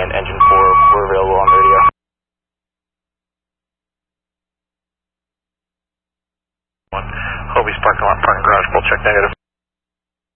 and engine 4 were available on the radio. Hobie's parking lot, parking garage, full check negative.